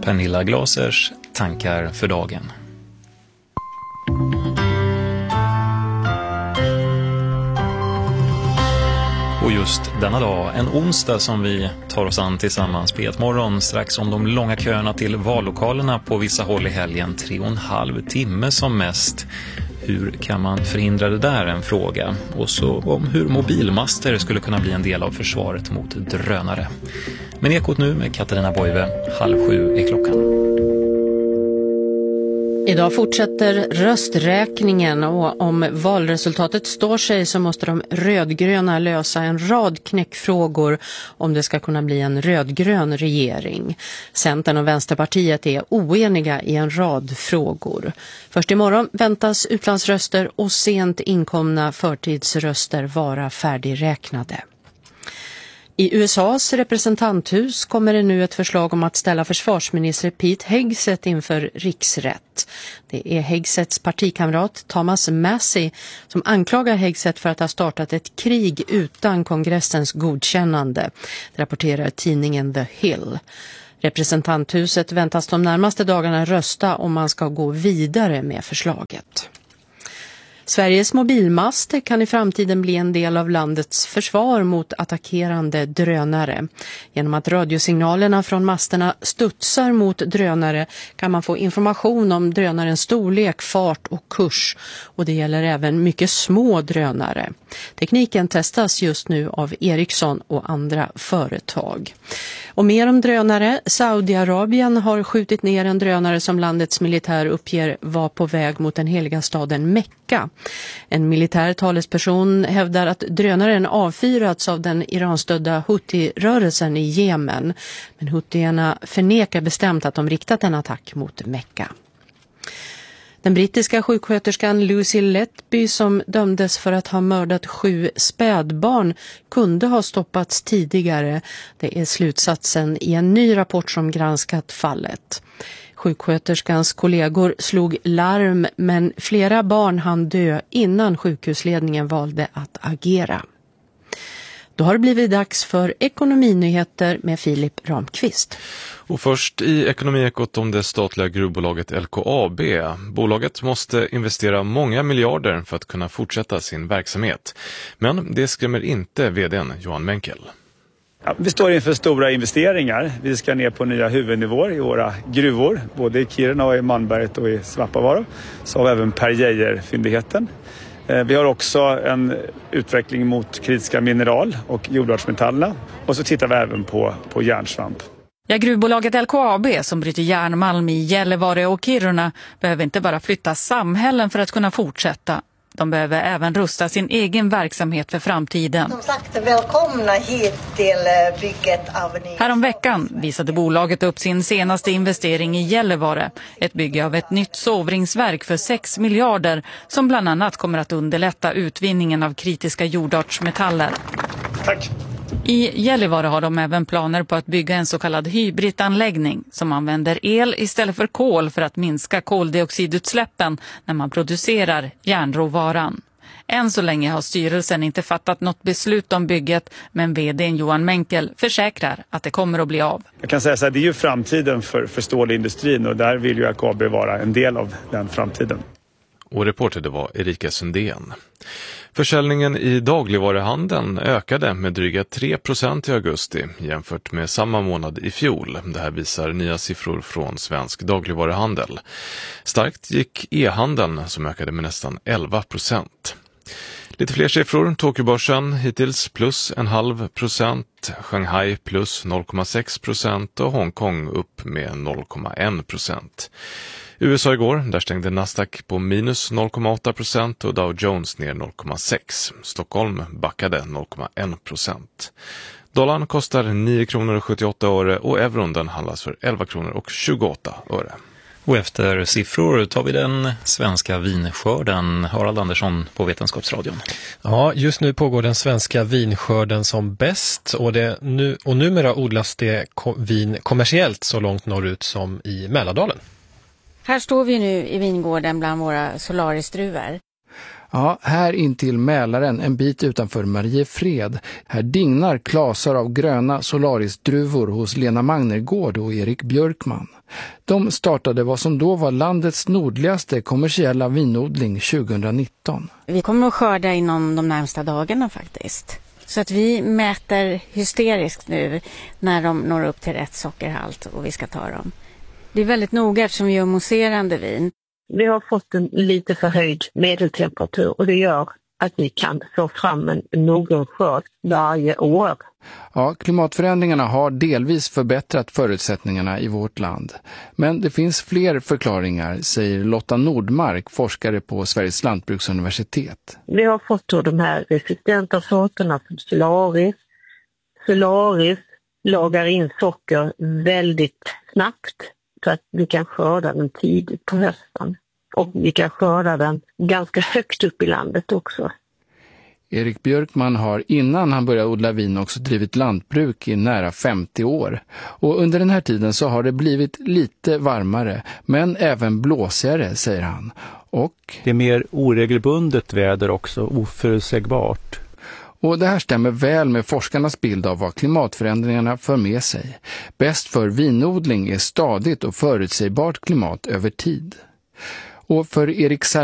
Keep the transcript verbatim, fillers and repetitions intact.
Pernilla Glasers tankar för dagen. Och just denna dag, en onsdag som vi tar oss an tillsammans på ett morgon strax om de långa köerna till vallokalerna på vissa håll i helgen, tre och en halv timme som mest. Hur kan man förhindra det där, en fråga. Och så om hur mobilmaster skulle kunna bli en del av försvaret mot drönare. Men Ekot nu med Katarina Boive, halv sju är klockan. Idag fortsätter rösträkningen och om valresultatet står sig så måste de rödgröna lösa en rad knäckfrågor om det ska kunna bli en rödgrön regering. Centern och Vänsterpartiet är oeniga i en rad frågor. Först imorgon väntas utlandsröster och sent inkomna förtidsröster vara färdigräknade. I U S A:s representanthus kommer det nu ett förslag om att ställa försvarsminister Pete Hegseth inför riksrätt. Det är Hegseths partikamrat Thomas Massie som anklagar Hegseth för att ha startat ett krig utan kongressens godkännande, rapporterar tidningen The Hill. Representanthuset väntas de närmaste dagarna rösta om man ska gå vidare med förslaget. Sveriges mobilmaster kan i framtiden bli en del av landets försvar mot attackerande drönare. Genom att radiosignalerna från masterna studsar mot drönare kan man få information om drönarens storlek, fart och kurs. Och det gäller även mycket små drönare. Tekniken testas just nu av Ericsson och andra företag. Och mer om drönare. Saudiarabien har skjutit ner en drönare som landets militär uppger var på väg mot den heliga staden Mekka. En militär talesperson hävdar att drönaren avfyrats av den iranstödda Houthi-rörelsen i Jemen. Men Houthierna förnekar bestämt att de riktat en attack mot Mekka. Den brittiska sjuksköterskan Lucy Letby som dömdes för att ha mördat sju spädbarn kunde ha stoppats tidigare. Det är slutsatsen i en ny rapport som granskat fallet. Sjuksköterskans kollegor slog larm men flera barn hann dö innan sjukhusledningen valde att agera. Då har det blivit dags för ekonominyheter med Filip Ramqvist. Och först i Ekonomiekot om det statliga gruvbolaget L K A B. Bolaget måste investera många miljarder för att kunna fortsätta sin verksamhet. Men det skrämmer inte vdn Johan Menkel. Ja, vi står inför stora investeringar. Vi ska ner på nya huvudnivåer i våra gruvor. Både i Kiruna och i Malmberget och i Svappavaara. Så har vi även Per Geijer-fyndigheten. Vi har också en utveckling mot kritiska mineral och jordartsmetallerna. Och så tittar vi även på, på järnsvamp. Ja, gruvbolaget L K A B som bryter järnmalm i Gällivare och Kiruna behöver inte bara flytta samhällen för att kunna fortsätta. De behöver även rusta sin egen verksamhet för framtiden. Som sagt, välkomna hit till bygget av ny... Härom veckan visade bolaget upp sin senaste investering i Gällivare. Ett bygge av ett nytt sovringsverk för sex miljarder som bland annat kommer att underlätta utvinningen av kritiska jordartsmetaller. Tack! I Gällivare har de även planer på att bygga en så kallad hybridanläggning som använder el istället för kol för att minska koldioxidutsläppen när man producerar järnråvaran. Än så länge har styrelsen inte fattat något beslut om bygget, men vdn Johan Menkel försäkrar att det kommer att bli av. Jag kan säga så här, det är ju framtiden för, för stålindustrin och där vill ju L K A B vara en del av den framtiden. Och reporter det var Erika Sundén. Försäljningen i dagligvaruhandeln ökade med dryga tre procent i augusti jämfört med samma månad i fjol. Det här visar nya siffror från Svensk dagligvaruhandel. Starkt gick e-handeln som ökade med nästan elva procent. Lite fler siffror. Tokyobörsen hittills plus en halv procent, Shanghai plus noll komma sex procent och Hongkong upp med noll komma en procent. U S A igår, där stängde Nasdaq på minus noll komma åtta procent och Dow Jones ner noll komma sex. Stockholm backade noll komma en procent. Dollarn kostar nio kronor och sjuttioåtta öre och euron den handlas för elva kronor och tjugoåtta öre. Och efter siffror tar vi den svenska vinskörden. Harald Andersson på Vetenskapsradion. Ja, just nu pågår den svenska vinskörden som bäst och, det nu, och numera odlas det vin kommersiellt så långt norrut som i Mälardalen. Här står vi nu i vingården bland våra Solaris-druvor. Ja, här in till Mälaren, en bit utanför Mariefred. Här dignar klasar av gröna Solaris-druvor hos Lena Magnergård och Erik Björkman. De startade vad som då var landets nordligaste kommersiella vinodling tjugonitton. Vi kommer att skörda inom de närmsta dagarna faktiskt. Så att vi mäter hysteriskt nu när de når upp till rätt sockerhalt och vi ska ta dem. Det är väldigt noga eftersom vi gör mousserande vin. Vi har fått en lite förhöjd medeltemperatur och det gör att vi kan få fram en någon skörd varje år. Ja, klimatförändringarna har delvis förbättrat förutsättningarna i vårt land. Men det finns fler förklaringar, säger Lotta Nordmark, forskare på Sveriges lantbruksuniversitet. Vi har fått då de här resistenta sorterna som Solaris. Solaris lagar in socker väldigt snabbt så att vi kan skörda den tidigt på hösten. Och vi kan skörda den ganska högt upp i landet också. Erik Björkman har innan han började odla vin också drivit lantbruk i nära femtio år. Och under den här tiden så har det blivit lite varmare men även blåsigare, säger han. Och det är mer oregelbundet väder också, oförutsägbart. Och det här stämmer väl med forskarnas bild av vad klimatförändringarna för med sig. Bäst för vinodling är stadigt och förutsägbart klimat över tid. Och för Erik